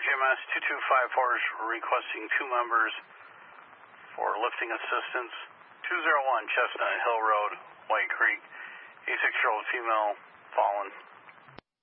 RJMS 2254 is requesting 2 members for lifting assistance. 201 Chestnut Hill Road, White Creek. A 6-year-old female fallen.